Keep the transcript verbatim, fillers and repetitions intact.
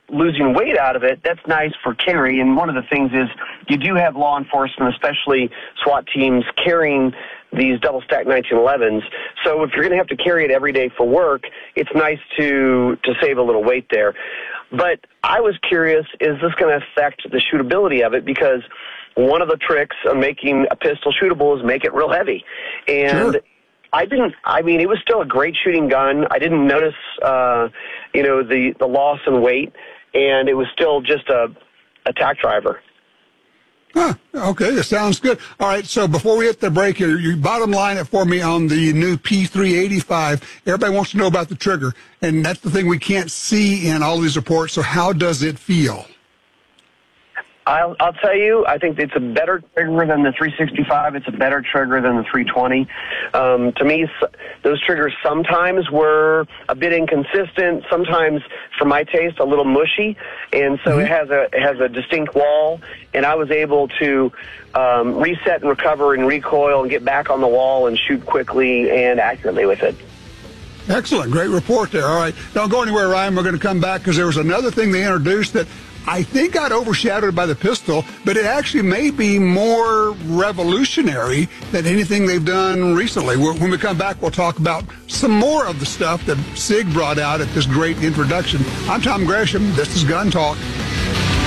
losing weight out of it, that's nice for carry. And one of the things is you do have law enforcement, especially SWAT teams, carrying these double-stack nineteen elevens. So if you're going to have to carry it every day for work, it's nice to, to save a little weight there. But I was curious, is this going to affect the shootability of it? Because one of the tricks of making a pistol shootable is make it real heavy. And sure. I didn't, I mean, it was still a great shooting gun. I didn't notice, uh, you know, the, the loss in weight, and it was still just a, a tack driver. Huh, okay, that sounds good. All right, so before we hit the break here, you bottom line it for me on the new P three eighty-five. Everybody wants to know about the trigger, and that's the thing we can't see in all these reports, so how does it feel? I'll, I'll tell you, I think it's a better trigger than the three sixty-five. It's a better trigger than the three twenty. Um, to me, those triggers sometimes were a bit inconsistent, sometimes, for my taste, a little mushy, and so mm-hmm. it has a it has a distinct wall, and I was able to um, reset and recover and recoil and get back on the wall and shoot quickly and accurately with it. Excellent. Great report there. All right. Don't go anywhere, Ryan. We're going to come back because there was another thing they introduced that I think got overshadowed by the pistol, but it actually may be more revolutionary than anything they've done recently. When we come back, we'll talk about some more of the stuff that SIG brought out at this great introduction. I'm Tom Gresham. This is Gun Talk.